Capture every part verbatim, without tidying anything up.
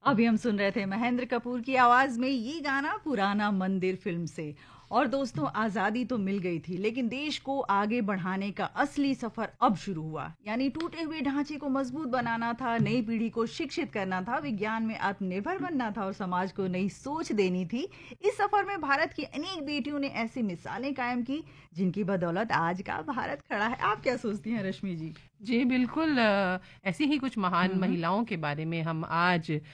अभी हम सुन रहे थे महेंद्र कपूर की आवाज में ये गाना पुराना मंदिर फिल्म से। और दोस्तों, आजादी तो मिल गई थी, लेकिन देश को आगे बढ़ाने का असली सफर अब शुरू हुआ। यानी टूटे हुए ढांचे को मजबूत बनाना था, नई पीढ़ी को शिक्षित करना था, विज्ञान में आत्मनिर्भर बनना था और समाज को नई सोच देनी थी। इस सफर में भारत की अनेक बेटियों ने ऐसी मिसालें कायम की जिनकी बदौलत आज का भारत खड़ा है। आप क्या सोचती हैं रश्मि जी? जी, बिल्कुल अ, ऐसी ही कुछ महान हम्म। महिलाओं के बारे में हम आज अ,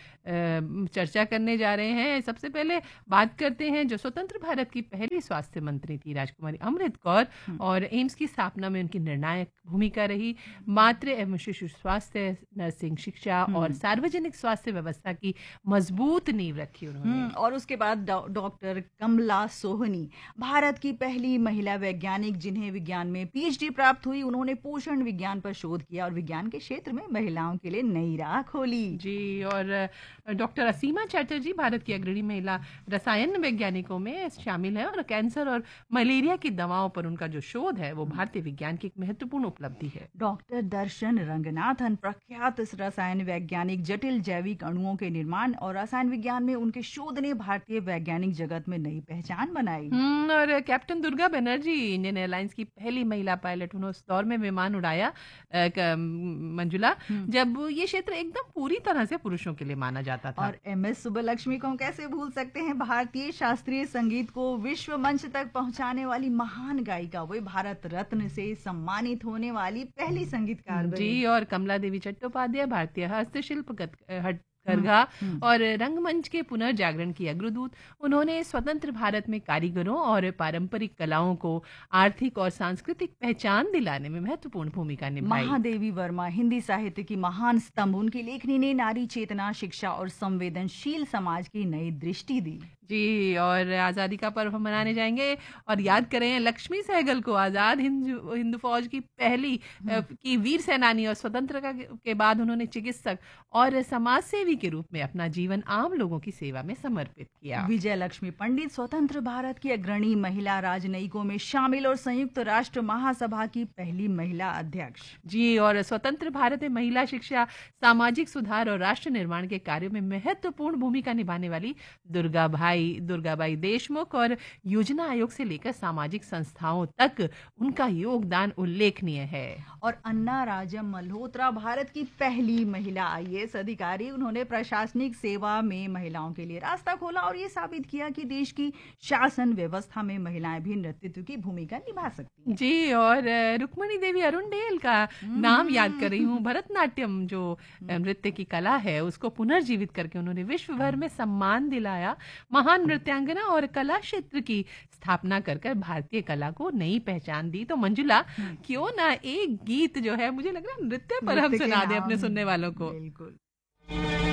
चर्चा करने जा रहे हैं। सबसे पहले बात करते हैं जो स्वतंत्र भारत की पहली स्वास्थ्य मंत्री थी, राजकुमारी अमृत कौर, हम्म। और एम्स की स्थापना में उनकी निर्णायक भूमिका रही। मातृ एवं शिशु स्वास्थ्य, नर्सिंग शिक्षा और हम्म। सार्वजनिक स्वास्थ्य व्यवस्था की मजबूत नींव रखी उन्होंने। हम्म। और उसके बाद डॉ- डॉक्टर कमला सोहनी, भारत की पहली महिला वैज्ञानिक जिन्हें विज्ञान में पीएचडी प्राप्त हुई। उन्होंने पोषण विज्ञान पर शोध किया और विज्ञान के क्षेत्र में महिलाओं के लिए नई राह खोली। जी, और अ, डॉक्टर असीमा चैटर्जी भारत की अग्रणी महिला रसायन वैज्ञानिकों में शामिल है, और कैंसर और मलेरिया की दवाओं पर उनका जो शोध है वो भारतीय विज्ञान की एक महत्वपूर्ण उपलब्धि है। डॉक्टर दर्शन रंगनाथन, प्रख्यात रसायन वैज्ञानिक, जटिल जैविक अणुओं के निर्माण और रसायन विज्ञान में उनके शोध ने भारतीय वैज्ञानिक जगत में नई पहचान बनाई। हम्म, और captain Durga Banerjee, Indian airlines की पहली महिला पायलट, उन्होंने उस दौर में विमान उड़ाया, अ, क- मंजुला, हम्म। जब ये क्षेत्र एकदम पूरी तरह से पुरुषों के लिए माना जाता था। और एम एस सुब्बलक्ष्मी को हम कैसे भूल सकते हैं? भारतीय शास्त्रीय संगीत को विश्व मंच तक पहुंचाने वाली महान गायिका, वे भारत रत्न से सम्मानित होने वाली पहली संगीतकार जी, बनी। और कमला देवी चट्टोपाध्याय, भारतीय हस्तशिल्प गत- हट- हम्म। करघा हम्म। और रंगमंच के पुनर्जागरण की अग्रदूत। उन्होंने स्वतंत्र भारत में कारीगरों और पारंपरिक कलाओं को आर्थिक और सांस्कृतिक पहचान दिलाने में महत्वपूर्ण भूमिका निभाई। महादेवी वर्मा, हिंदी साहित्य की महान स्तंभ, उनकी लेखनी ने नारी चेतना, शिक्षा और संवेदनशील समाज की नई दृष्टि दी। जी, और आज़ादी का पर्व हम मनाने जाएंगे और याद करें लक्ष्मी सहगल को, आज़ाद हिंद हिंद फौज की पहली अ, हम्म। की वीर सेनानी, और स्वतंत्रता के के बाद उन्होंने चिकित्सक और समाज सेवी के रूप में अपना जीवन आम लोगों की सेवा में समर्पित किया। विजय लक्ष्मी पंडित, स्वतंत्र भारत की अग्रणी महिला राजनयिकों में शामिल और संयुक्त राष्ट्र महासभा की पहली महिला अध्यक्ष। जी, और स्वतंत्र भारत में महिला शिक्षा, सामाजिक सुधार और राष्ट्र निर्माण के कार्यों में महत्वपूर्ण भूमिका निभाने वाली दुर्गा भाई दुर्गाबाई देशमुख, और योजना आयोग से लेकर सामाजिक संस्थाओं तक उनका योगदान उल्लेखनीय है। और अन्ना राजम मल्होत्रा, भारत की पहली महिला आईएएस अधिकारी, उन्होंने प्रशासनिक सेवा में महिलाओं के लिए रास्ता खोला और ये साबित किया कि देश की शासन व्यवस्था में महिलाएं भी नेतृत्व की भूमिका निभा सकती हैं। जी, और अ, रुक्मणी देवी अरुणडेल का नाम याद कर रही हूँ। भरतनाट्यम जो अ, नृत्य की कला है उसको पुनर्जीवित करके उन्होंने विश्व भर में सम्मान दिलाया। महान नृत्यांगना और कला क्षेत्र की स्थापना कर कर भारतीय कला को नई पहचान दी। तो मंजुला, क्यों ना एक गीत जो है, मुझे लग रहा है नृत्य पर हम नृत्य के सुना दें नाम, अपने सुनने वालों को। बिल्कुल।